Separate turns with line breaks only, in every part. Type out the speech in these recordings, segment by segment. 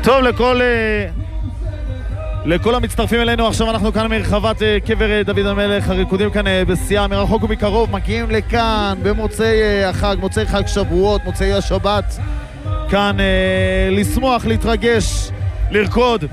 טוב, לכל המצטרפים אלינו, עכשיו אנחנו כאן מרחבת קבר דוד המלך, הריקודים כאן בשיאה, מרחוק ומקרוב, מגיעים לכאן במוצאי החג, מוצאי חג שבועות, מוצאי השבת, כאן לשמוח, להתרגש, לרקוד.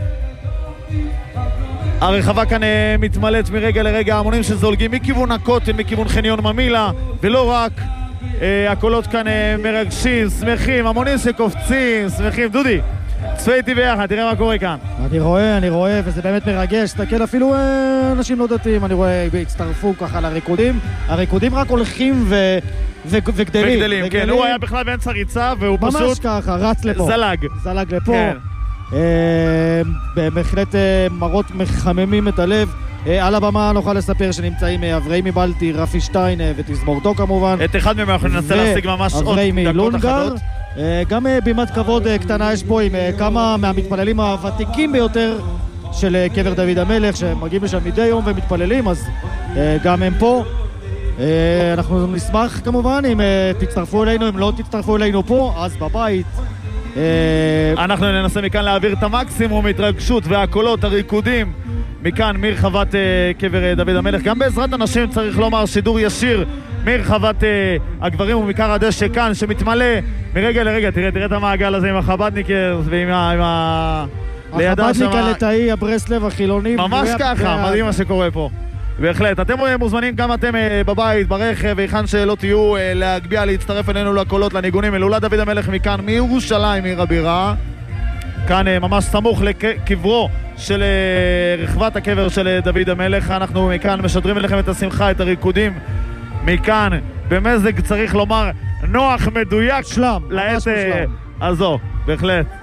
הרחבה כאן מתמלאת מרגע לרגע, המונים שזולגים מכיוון הכותל, מכיוון חניון ממילה, ולא רק, הקולות כאן מרגשים, שמחים, המונים שקופצים, שמחים. דודי, צפה איתי ביחד, תראה מה קורה כאן.
אני רואה, וזה באמת מרגש. תסתכל, אפילו אנשים לא דתיים, אני רואה, הצטרפו ככה לריקודים. הריקודים רק הולכים וגדלים.
כן, הוא היה בכלל באמצע ריצה, והוא פשוט
ממש ככה, רץ לפה. זלג לפה.
כן.
בהחלט מראות מחממים את הלב. על הבמה נוכל לספר שנמצאים אברהימי בלטי, רפי שטיין ותזמורתו כמובן.
את אחד מהם אנחנו ננסה להשיג ממש עוד דקות אחדות.
גם בימת כבוד קטנה יש פה עם כמה מהמתפללים הוותיקים ביותר של קבר דוד המלך, שמגיעים לשם מדי יום ומתפללים, אז גם הם פה. אנחנו נשמח כמובן אם תצטרפו אלינו, אם לא תצטרפו אלינו פה, אז בבית.
אנחנו ננסה מכאן להעביר את המקסימום התרגשות והקולות, הריקודים מכאן, מרחבת קבר דוד המלך, גם בעזרת אנשים, צריך לומר, שידור ישיר מרחבת הגברים ומכר הדשא כאן, שמתמלא מרגע לרגע. תראה את המעגל הזה עם החבדניקרס ועם
החבדניק הלטאי, הברסלב, החילוני,
ממש ככה, מדהים מה שקורה פה. בהחלט, אתם מוזמנים גם אתם בבית, ברכב, היכן שלא תהיו, להגביע, להצטרף אלינו לקולות, לניגונים, אלולת דוד המלך מכאן, מירושלים, עיר הבירה. כאן ממש סמוך לקברו של רחבת הקבר של דוד המלך. אנחנו מכאן משדרים אליכם את השמחה, את הריקודים מכאן, במזג צריך לומר נוח, מדויק,
שלם,
לעת הזו, בהחלט.